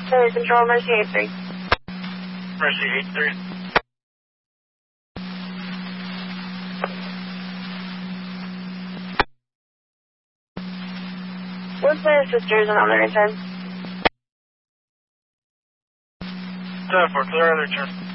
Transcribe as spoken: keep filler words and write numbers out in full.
Center Control, Mercy eight three. Mercy eight three. What's the sisters and other return? seven four, clear other return.